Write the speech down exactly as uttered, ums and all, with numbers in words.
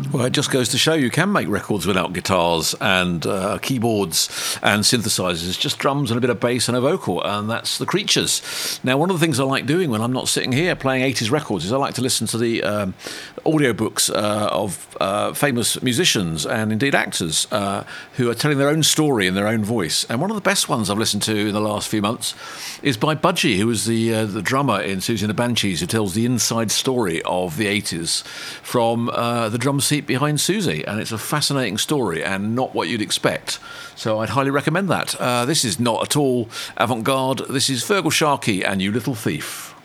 Well, it just goes to show you can make records without guitars and uh, keyboards and synthesizers. It's just drums and a bit of bass and a vocal, and that's the Creatures. Now, one of the things I like doing when I'm not sitting here playing eighties records is I like to listen to the um, audiobooks uh, of uh, famous musicians and indeed actors uh, who are telling their own story in their own voice. And one of the best ones I've listened to in the last few months is by Budgie, who was the uh, the drummer in Susie and the Banshees, who tells the inside story of the eighties from uh, the drum seat behind Susie, and it's a fascinating story and not what you'd expect. So I'd highly recommend that. Uh, this is not at all avant-garde. This is Fergal Sharkey and You Little Thief.